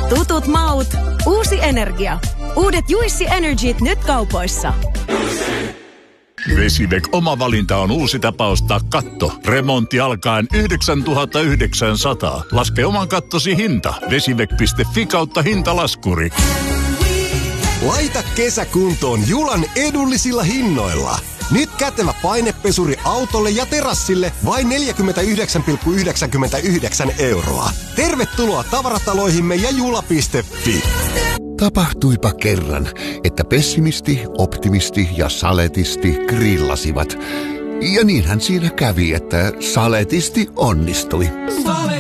Tutut maut, uusi energia. Uudet Juissi Energyt nyt kaupoissa. Vesivac oma valinta on uusi tapa ostaa katto. Remontti alkaen 9 900. Laske oman kattosi hinta. Vesivac.fi/hintalaskuri. Laita kesä kuntoon Julan edullisilla hinnoilla. Nyt kätevä painepesuri autolle ja terassille vain 49,99 €. Tervetuloa tavarataloihimme ja jula.fi. Tapahtuipa kerran, että pessimisti, optimisti ja saletisti grillasivat. Ja niinhän siinä kävi, että saletisti onnistui.